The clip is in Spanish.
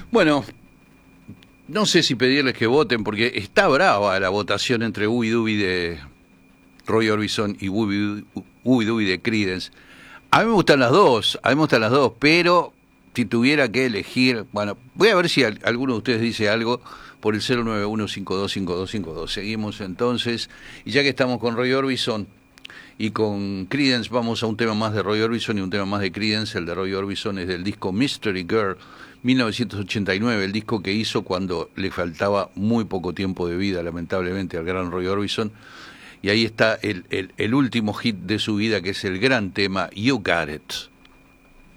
Bueno, no sé si pedirles que voten, porque está brava la votación entre Ooby Dooby de Roy Orbison y Ooby Dooby de Creedence. A mí me gustan las dos, pero si tuviera que elegir, bueno, voy a ver si alguno de ustedes dice algo por el 091525252. Seguimos entonces, y ya que estamos con Roy Orbison y con Creedence, vamos a un tema más de Roy Orbison y un tema más de Creedence. El de Roy Orbison es del disco Mystery Girl, 1989, el disco que hizo cuando le faltaba muy poco tiempo de vida, lamentablemente, al gran Roy Orbison. Y ahí está el último hit de su vida, que es el gran tema You Got It.